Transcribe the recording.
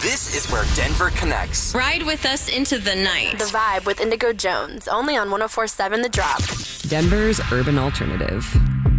This is where Denver connects. Ride with us into the night. The Vibe with Indigo Jones, only on 104.7 The Drop. Denver's urban alternative.